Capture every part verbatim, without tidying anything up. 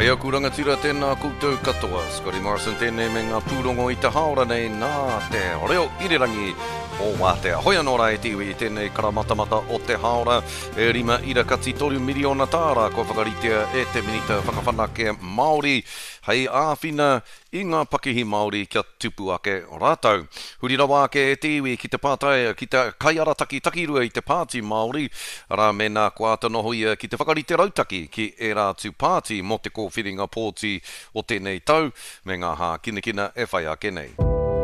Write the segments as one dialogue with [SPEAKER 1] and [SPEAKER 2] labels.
[SPEAKER 1] Kei au kuranga tira tēnā koutou katoa. Scotty Morrison tēnei me ngā pūrongo i te haora nei nā te reo irirangi o wā te ahoia nō rai tiwi tēnei karamatamata o te haora e rima ira kati toru miliona tāra ko whakaritea e te minita whakawhanake Māori hei āwhina i ngā pakihi Māori kia tupu ake rātau. Huri rawa ake e tiwi ki te pātai ki te kaiarataki takirua i te pāti Māori ara me nā kuata noho ia ki te whakarite rautaki ki e rātu pāti mo te kōwhiringa pōti o tēnei tau me ngā hā kinakina e whai ake nei.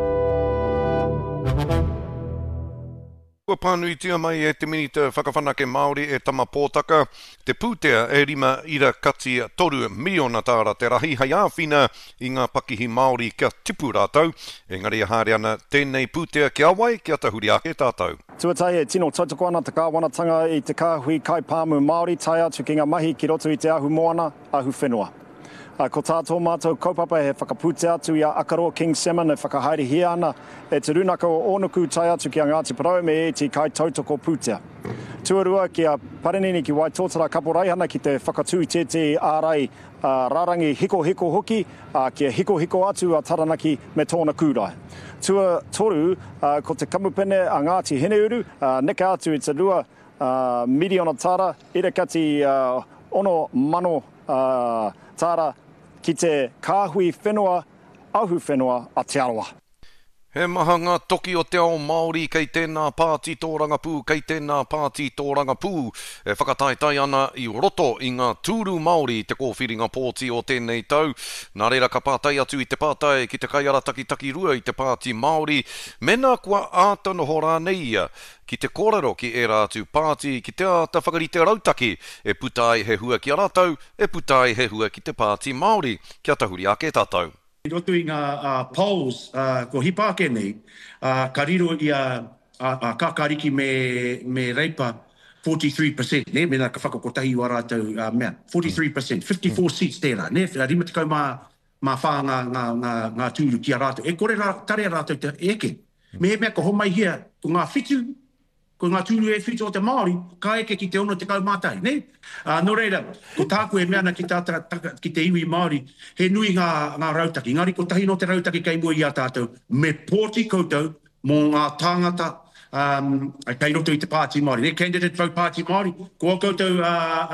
[SPEAKER 1] Kua pānui tia mai e te minita whakawhanake Māori e tama pōtaka, te pūtea e rima ira kati toru miliona tāra te rahi hei āwhina i ngā pakihi Māori kia tipu rātau, engari a haere ana tēnei pūtea kia wai kia tahuri ake tātou.
[SPEAKER 2] Tuatai e tino tautoko ana te kāwanatanga i te kāhui kai pāmu Māori tai atu ki ngā mahi ki roto i te ahu moana, ahu whenua. Uh, ko tātou mātou kaupapa he whakapute atu i a Akaroa King Salmon e whakahaere hia ana e te runaka o Onuku tai atu ki a Ngāti Parau me e te kai tautoko putea. Tuarua ki a Parenini ki Waitotara kapo raihana ki te whakatū te te ārai uh, rarangi hiko hiko hoki uh, ki a hiko hiko atu a Taranaki me tōna kūrai. Tua toru uh, ko te kamupene a Ngāti Heneuru, uh, neka atu i te rua uh, miliona tāra, ira kati uh, ono mano uh, tāra ki te kāhui whenua, ahu whenua a te aroa.
[SPEAKER 1] He maha ngā toki o te ao Māori kei tēnā pāti tōranga pū, kei tēnā pāti tōranga pū, e whakataitai ana i roto i ngā tūru Māori te kōwhiringa pōti o tēnei tau. Nā reira ka pātai atu i te pātai ki te kaiarataki taki rua i te pāti Māori, mena kua ātano hora nei ia, ki te kōrero ki e rātu pāti, ki te āta whakarite rautaki, e putai he hua ki a rātau, e putai he hua ki te pāti Māori, kia tahuri ake tātou.
[SPEAKER 3] I roto i ngā uh, polls uh, ko hipake nei, uh, ka riro i a, a, a kakariki me, me reipa forty-three percent, ne, mena ka whakakotahi o rātou uh, mea, forty-three percent, fifty-four seats tērā, ne, rima te kau mā, mā whā ngā, ngā, ngā, ngā tūru ki a rātou, e kore rā, tare rātou te eke, me mea ka homai hia, ko ngā whitu, ko ngā tūru e whitu o te Māori, ka eke ki te ono te kau mātai, ne? Uh, no reira, ko tāku e meana ki, tātara, taka, ki te iwi Māori, he nui ngā, ngā rautaki. Ngāri ko tahi no te rautaki kei mua i a tātou, me pōti koutou mō ngā tāngata um, kei roto i te pāti Māori. Ne, candidate vote pāti Māori, ko koutou uh,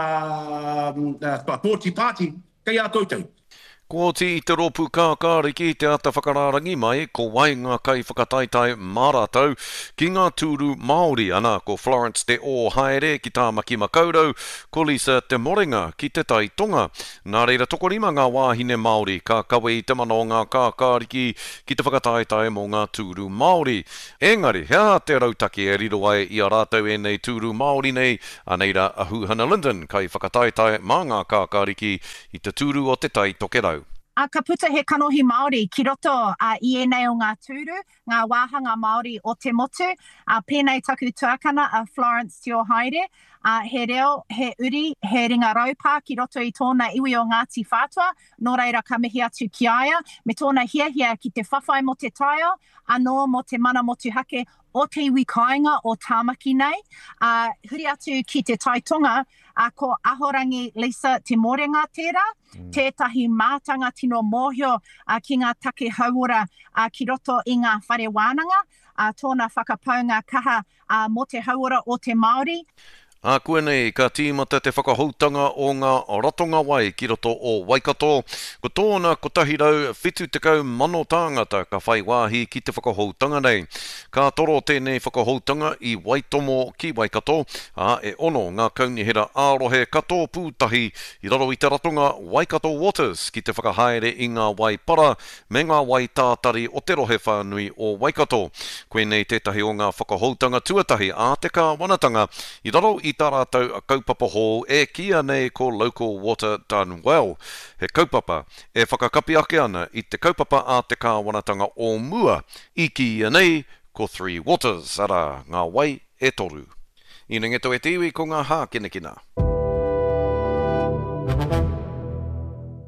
[SPEAKER 3] uh, uh, pōti pāti, kei a koutou.
[SPEAKER 1] Ko ti i te ropu kākāriki te ata whakararangi mai, ko wai ngā kai whakataitai māratau ki ngā tūru Māori ana, ko Florence te o haere ki tā maki makaurau, ko Lisa te morenga ki te tai tonga. Nā reira tokorima ngā wāhine Māori, ka kawe i te mano ngā kākāriki ki te whakataitai mō ngā tūru Māori. Engari, hea te rautaki e riro ai i a rātau e nei tūru Māori nei, aneira ahu Hannah Linden kai whakataitai mā ngā kākāriki i te tūru o te tai tokerau.
[SPEAKER 4] A ka puta he kanohi Māori ki roto a uh, i enei o ngā tūru, ngā wāhanga Māori o te motu, a uh, pēnei taku tuakana a uh, Florence te o haere, uh, he reo, he uri, he ringa raupā ki roto i tōna iwi o Ngāti Whātua, nō reira ka mihi atu ki aia, me tōna hiahia ki te whawhai mo te taio, anō mo te mana motu hake o te iwi kāinga o tāmaki nei, uh, huri atu ki te taitonga, a uh, ko ahorangi Lisa te morenga tērā, mm. tētahi mātanga tino mōhio uh, ki ngā take hauora uh, ki roto i ngā whare wānanga, uh, tōna whakapaunga kaha uh, mo te hauora o te Māori.
[SPEAKER 1] A koe nei, ka tīmata te whakahoutanga o ngā ratonga wai ki roto o Waikato. Ko tōna ko tahirau whitu te kau mano tāngata ka whai wāhi ki te whakahoutanga nei. Ka toro tēnei whakahoutanga i Waitomo ki Waikato, a e ono ngā kaunihera ārohe kato pūtahi i raro i te ratonga Waikato Waters ki te whakahaere i ngā wai para me ngā wai tātari o te rohe whānui o Waikato. Koe nei tētahi o ngā whakahoutanga tuatahi a te kāwanatanga i raro i tā rātou a kaupapa hō e kia nei ko Local Water Done Well. He kaupapa e whakakapi ake ana i te kaupapa a te kāwanatanga o mua i kia nei ko Three Waters ara ngā wai e toru. Ina ngeto e tiwi ko ngā hā kinakina.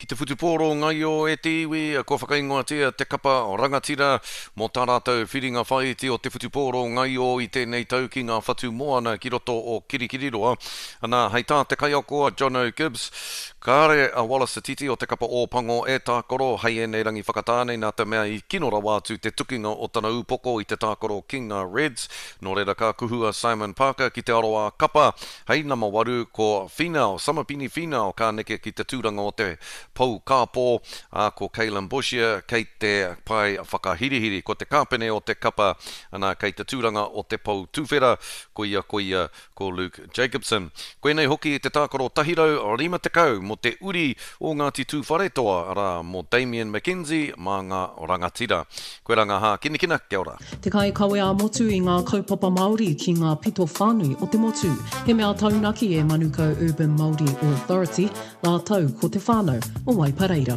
[SPEAKER 1] Ki te whutupōro ngai o e te iwi, ko whakaingoa tia te kapa o rangatira, mō tā rātou whiringa whaiti o te whutupōro ngai o i tēnei tau ki ngā whatu moana ki roto o Kirikiriroa. Ana, hei tā te kai akoa, John O'Gibbs, kāre a Wallace Titi o te kapa o pango e tākoro, hei e nei rangi whakatānei nā te mea i kinora wātu te tukinga o tana upoko i te tākoro King Reds, nō reira ka kuhua Simon Parker ki te aroa kapa, hei nama waru ko Finau, Samapini Finau, ka neke ki te tūranga o te Pau Kāpō, a ko Kaylan Bushia, kei te pai whakahirihiri, ko te kāpene o te kapa, ana kei te tūranga o te Pau Tūwhera, ko ia, ko ia, ko Luke Jacobson. Koe nei hoki te tākoro tahirau, rima te kau, mo te uri o Ngāti Tūwharetoa, ara mo Damien McKenzie, mā ngā rangatira. Koe ranga ha, kinikina, kia ora.
[SPEAKER 5] Te kai kawe a motu i ngā kaupapa Māori ki ngā pito whānui o te motu. He mea taunaki e Manukau Urban Māori Authority, ngā tau ko te whānau o Waipareira.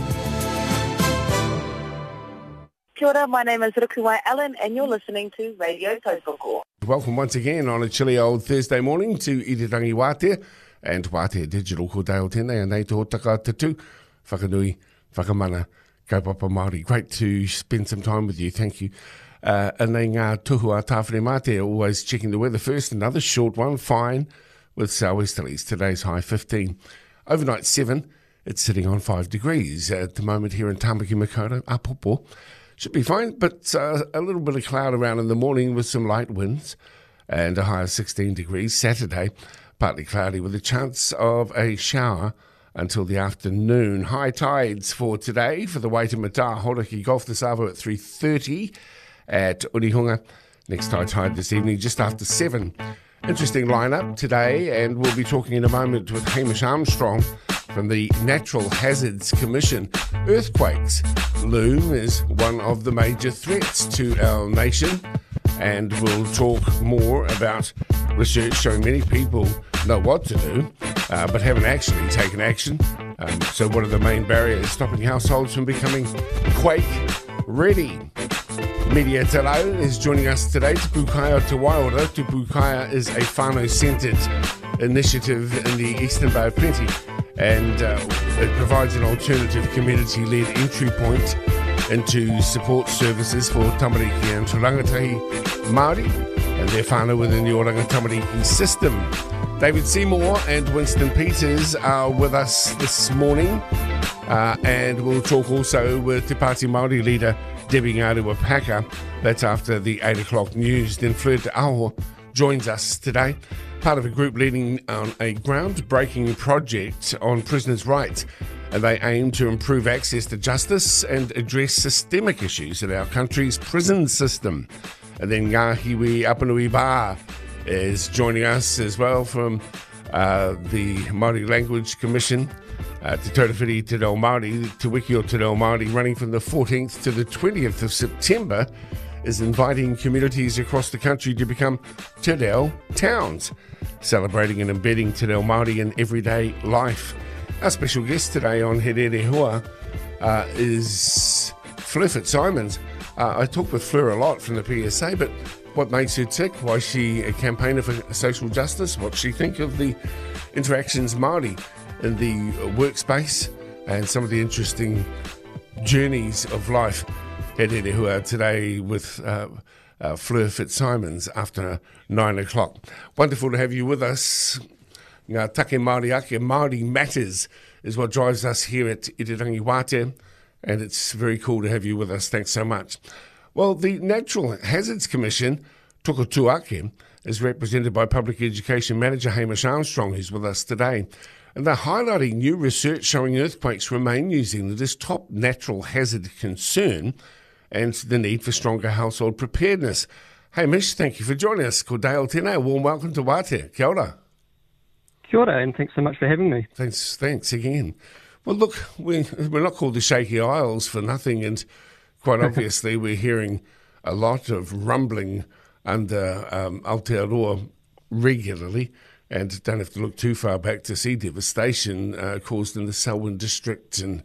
[SPEAKER 6] Kia ora, my name is Rukuwai Allen and you're listening to Radio Tautoko.
[SPEAKER 7] Welcome once again on a chilly old Thursday morning to Irirangi Wātea and Wātea Digital ko Dale tēnei a nei te hotaka tatu, whakanui, whakamana, kaupapa Māori. Great to spend some time with you, thank you. Uh, and nei ngā tuhua tāwhare mātea, always checking the weather first, another short one, fine, with southwesterlies. Today's high fifteen. Overnight seven, it's sitting on five degrees at the moment here in Tamaki Makaurau, Apopo. Should be fine, but uh, a little bit of cloud around in the morning with some light winds and a high of sixteen degrees. Saturday, partly cloudy with a chance of a shower until the afternoon. High tides for today for the Waitemata Horaki Golf this Avo at three thirty at Urihunga. Next high tide this evening just after seven. Interesting lineup today, and we'll be talking in a moment with Hamish Armstrong from the Natural Hazards Commission. Earthquakes loom as one of the major threats to our nation, and we'll talk more about research showing many people know what to do, uh, but haven't actually taken action. Um, so what are the main barriers stopping households from becoming quake ready? Media Te Lau is joining us today. Te Pūkaya Te Waiora. Te Pūkaya is a whānau-centred initiative in the Eastern Bay of Plenty, and uh, it provides an alternative community-led entry point into support services for tamariki and rangatahi Māori and their whānau within the Oranga Tamariki system. David Seymour and Winston Peters are with us this morning, uh, and we'll talk also with Te Pāti Māori leader Debbie Ngaruapaka. That's after the eight o'clock news. Then Fleur Te Aho joins us today, part of a group leading on a groundbreaking project on prisoners' rights. And they aim to improve access to justice and address systemic issues in our country's prison system. And then Ngahiwi Apanui Ba is joining us as well from uh, the Māori Language Commission. Uh, Te Taurewhiri Te Reo Māori, Te Wiki o Te Reo Māori, running from the fourteenth to the twentieth of September, is inviting communities across the country to become Te Reo towns, celebrating and embedding Te Reo Māori in everyday life. Our special guest today on He Rere Hua uh, is Fleur Fitzsimons. Uh, I talk with Fleur a lot from the P S A, but what makes her tick? Why is she a campaigner for social justice? What does she think of the interactions Māori in the workspace and some of the interesting journeys of life? He Rere Hua today with uh, uh, Fleur Fitzsimons after nine o'clock. Wonderful to have you with us. Ngā take Māori ake, Māori Matters is what drives us here at Irirangi Wātea, and it's very cool to have you with us. Thanks so much. Well, the Natural Hazards Commission, Toko Tuake, is represented by Public Education Manager Hamish Armstrong, who's with us today. And they're highlighting new research showing earthquakes remain New Zealand as top natural hazard concern and the need for stronger household preparedness. Hamish, thank you for joining us. Ko Dale tēnā, warm welcome to Wātea. Kia ora.
[SPEAKER 8] Kia ora, and thanks so much for having me.
[SPEAKER 7] Thanks, thanks again. Well, look, we, we're not called the Shaky Isles for nothing, and quite obviously we're hearing a lot of rumbling under um, Aotearoa regularly, and don't have to look too far back to see devastation uh, caused in the Selwyn district and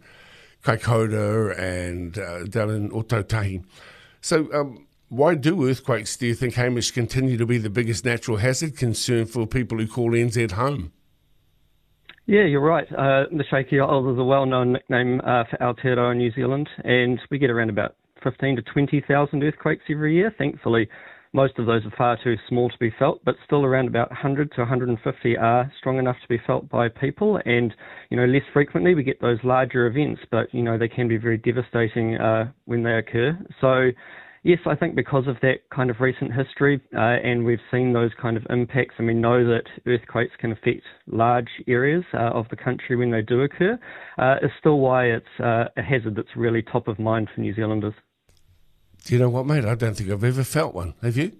[SPEAKER 7] Kaikoura and uh, down in Otautahi. So um, why do earthquakes, do you think, Hamish, continue to be the biggest natural hazard concern for people who call N Z home?
[SPEAKER 8] Yeah, you're right. Uh, the Shaky Isles is a well-known nickname uh, for Aotearoa in New Zealand, and we get around about fifteen to twenty thousand earthquakes every year. Thankfully, most of those are far too small to be felt, but still around about one hundred to one hundred fifty are strong enough to be felt by people. And, you know, less frequently we get those larger events, but, you know, they can be very devastating uh, when they occur. So, yes, I think because of that kind of recent history uh, and we've seen those kind of impacts and we know that earthquakes can affect large areas uh, of the country when they do occur, uh, is still why it's uh, a hazard that's really top of mind for New Zealanders.
[SPEAKER 7] Do you know what, mate? I don't think I've ever felt one. Have you?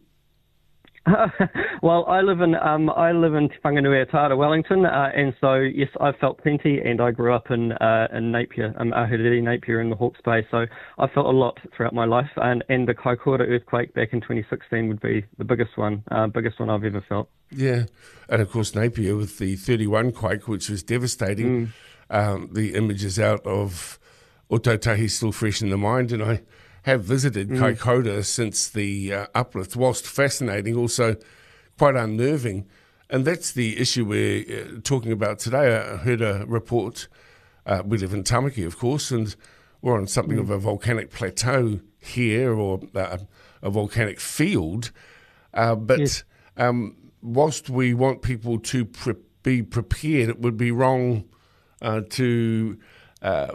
[SPEAKER 8] Well, I live in um, I live in Te Whanganui-a-Tara, Wellington, uh, and so yes, I've felt plenty, and I grew up in uh, in Napier, um, Ahuriri Napier in the Hawke's Bay, so I've felt a lot throughout my life, and, and the Kaikoura earthquake back in twenty sixteen would be the biggest one, uh, biggest one I've ever felt.
[SPEAKER 7] Yeah, and of course Napier with the thirty-one quake, which was devastating. Mm. Um, the images out of Otautahi still fresh in the mind, and I have visited mm. Kaikoura since the uh, uplift. Whilst fascinating, also quite unnerving. And that's the issue we're uh, talking about today. I heard a report. Uh, we live in Tamaki, of course, and we're on something mm. of a volcanic plateau here, or uh, a volcanic field. Uh, but yes. um, whilst we want people to pre- be prepared, it would be wrong uh, to, uh,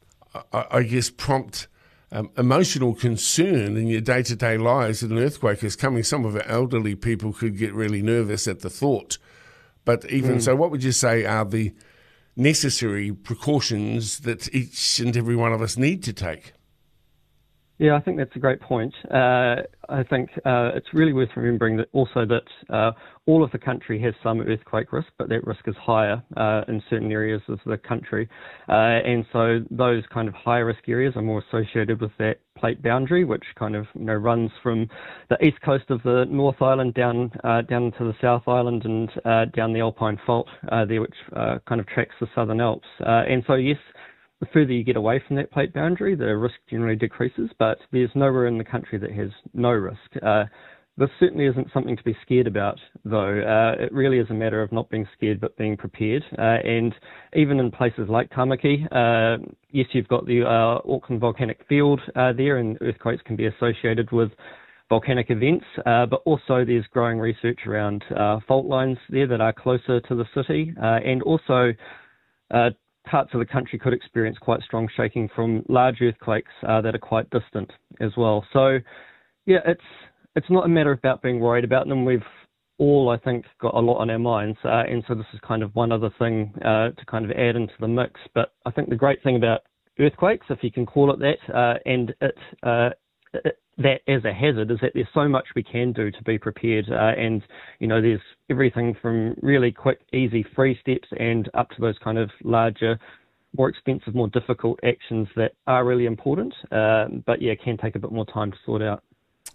[SPEAKER 7] I-, I guess, prompt Um, emotional concern in your day-to-day lives that an earthquake is coming. Some of our elderly people could get really nervous at the thought. But even mm. so, what would you say are the necessary precautions that each and every one of us need to take?
[SPEAKER 8] Yeah, I think that's a great point. Uh, I think uh, it's really worth remembering that also that uh, all of the country has some earthquake risk, but that risk is higher uh, in certain areas of the country. Uh, and so those kind of higher risk areas are more associated with that plate boundary, which kind of you know runs from the east coast of the North Island down uh, down to the South Island and uh, down the Alpine Fault uh, there, which uh, kind of tracks the Southern Alps. Uh, and so, yes, the further you get away from that plate boundary, the risk generally decreases, but there's nowhere in the country that has no risk. Uh, this certainly isn't something to be scared about, though. Uh, it really is a matter of not being scared, but being prepared. Uh, and even in places like Tamaki, uh, yes, you've got the uh, Auckland Volcanic Field uh, there, and earthquakes can be associated with volcanic events, uh, but also there's growing research around uh, fault lines there that are closer to the city, uh, and also uh, parts of the country could experience quite strong shaking from large earthquakes uh, that are quite distant as well. So, yeah, it's it's not a matter about being worried about them. We've all, I think, got a lot on our minds, uh, and so this is kind of one other thing uh, to kind of add into the mix. But I think the great thing about earthquakes, if you can call it that, uh, and it, uh, it that as a hazard, is that there's so much we can do to be prepared, uh, and you know there's everything from really quick, easy, free steps and up to those kind of larger, more expensive, more difficult actions that are really important, uh, but yeah, can take a bit more time to sort out.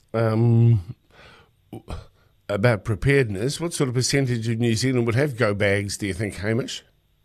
[SPEAKER 7] Um, about preparedness, what sort of percentage of New Zealand would have go bags, do you think, Hamish?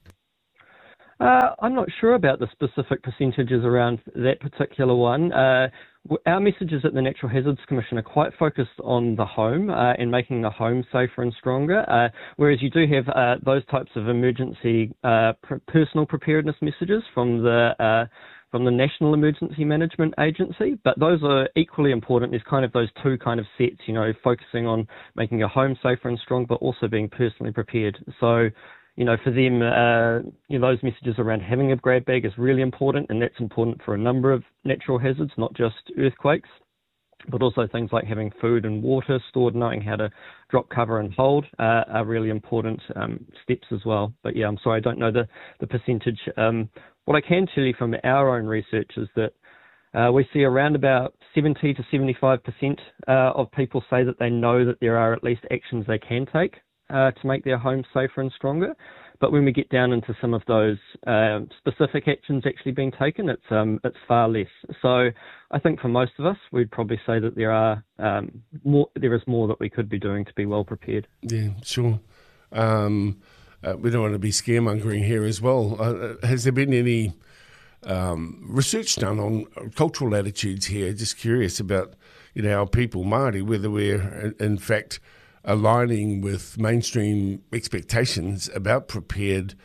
[SPEAKER 8] Uh, I'm not sure about the specific percentages around that particular one. Uh, our messages at the Natural Hazards Commission are quite focused on the home uh, and making the home safer and stronger, uh, whereas you do have uh, those types of emergency uh, pr- personal preparedness messages from the uh, from the National Emergency Management Agency, but those are equally important. There's kind of those two kind of sets, you know, focusing on making your home safer and strong, but also being personally prepared. So, you know, for them, uh, you know, those messages around having a grab bag is really important, and that's important for a number of natural hazards, not just earthquakes, but also things like having food and water stored, knowing how to drop, cover and hold uh, are really important um, steps as well. But yeah, I'm sorry, I don't know the, the percentage. Um, what I can tell you from our own research is that uh, we see around about seventy to seventy-five percent uh, of people say that they know that there are at least actions they can take Uh, to make their home safer and stronger. But when we get down into some of those uh, specific actions actually being taken, it's um, it's far less. So I think for most of us, we'd probably say that there are um, more. There is more that we could be doing to be well prepared.
[SPEAKER 7] Yeah, sure. Um, uh, we don't want to be scaremongering here as well. Uh, has there been any um, research done on cultural attitudes here? Just curious about, you know, our people, Māori, whether we're in fact aligning with mainstream expectations about prepared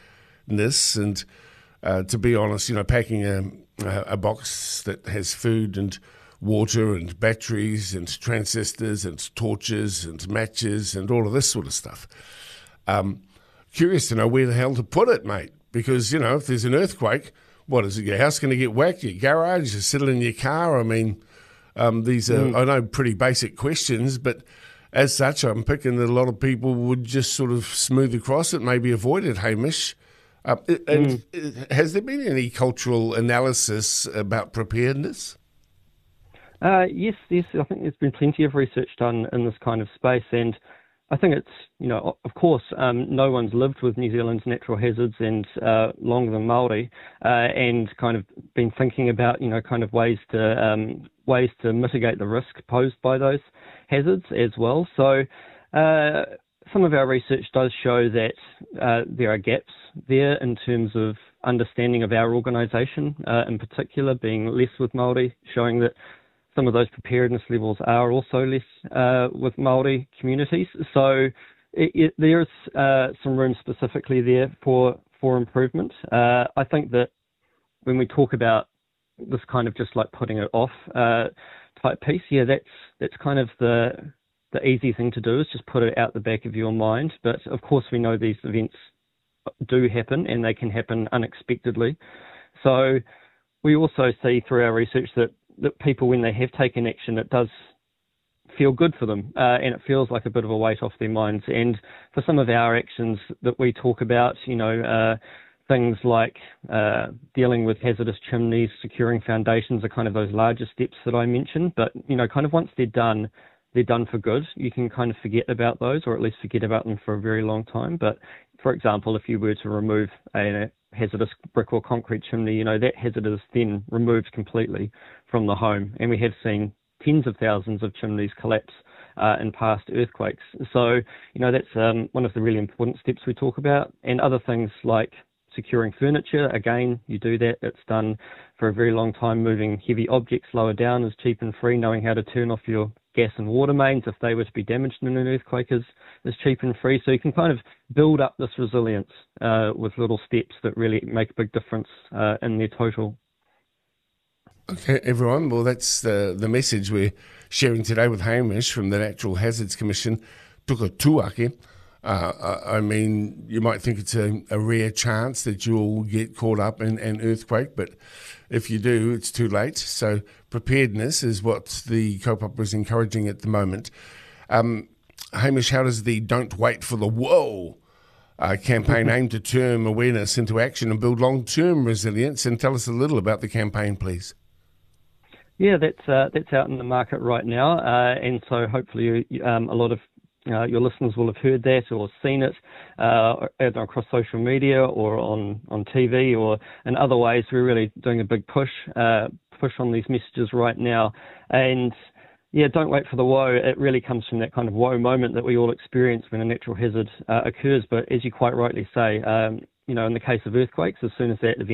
[SPEAKER 7] preparedness and, uh, to be honest, you know, packing a, a box that has food and water and batteries and transistors and torches and matches and all of this sort of stuff. Um, curious to know where the hell to put it, mate, because, you know, if there's an earthquake, what is it, your house going to get whacked, your garage, you settle in your car? I mean, um, these are, mm. I know, pretty basic questions, but as such, I'm picking that a lot of people would just sort of smooth across it, maybe avoid it, Hamish. Uh, and mm. has there been any cultural analysis about preparedness?
[SPEAKER 8] Uh, yes, yes. I think there's been plenty of research done in this kind of space, and I think it's, you know, of course, um, no one's lived with New Zealand's natural hazards and uh, longer than Māori, uh, and kind of been thinking about, you know, kind of ways to um, ways to mitigate the risk posed by those hazards as well. So uh, some of our research does show that uh, there are gaps there in terms of understanding of our organisation, uh, in particular, being less with Māori, showing that some of those preparedness levels are also less uh, with Māori communities. So it, it, there's uh, some room specifically there for, for improvement. Uh, I think that when we talk about this kind of just like putting it off uh, type piece, yeah, that's that's kind of the the easy thing to do, is just put it out the back of your mind. But of course we know these events do happen, and they can happen unexpectedly. So we also see through our research that that people, when they have taken action, it does feel good for them, uh, and it feels like a bit of a weight off their minds. And for some of our actions that we talk about, you know, uh, things like uh, dealing with hazardous chimneys, securing foundations are kind of those larger steps that I mentioned. But, you know, kind of once they're done, they're done for good. You can kind of forget about those, or at least forget about them for a very long time. But, for example, if you were to remove a hazardous brick or concrete chimney, you know, that hazard is then removed completely from the home. And we have seen tens of thousands of chimneys collapse uh, in past earthquakes. So, you know, that's um, one of the really important steps we talk about. And other things like securing furniture, again, you do that. It's done for a very long time. Moving heavy objects lower down is cheap and free. Knowing how to turn off your gas and water mains if they were to be damaged in an earthquake is, is cheap and free. So you can kind of build up this resilience uh, with little steps that really make a big difference uh, in their total.
[SPEAKER 7] Okay, everyone. Well, that's the, the message we're sharing today with Hamish from the Natural Hazards Commission, Tuka Tuake. Uh, I mean, you might think it's a, a rare chance that you'll get caught up in an earthquake, but if you do, it's too late. So preparedness is what the kaupapa is encouraging at the moment. Um, Hamish, how does the Don't Wait for the Whoa uh, campaign aim to turn awareness into action and build long-term resilience? And tell us a little about the campaign, please.
[SPEAKER 8] Yeah, that's uh, that's out in the market right now, uh, and so hopefully um, a lot of Uh, your listeners will have heard that or seen it uh, across social media or on, on T V or in other ways. We're really doing a big push, uh, push on these messages right now. And yeah, don't wait for the woe. It really comes from that kind of woe moment that we all experience when a natural hazard uh, occurs. But as you quite rightly say, um, you know, in the case of earthquakes, as soon as that event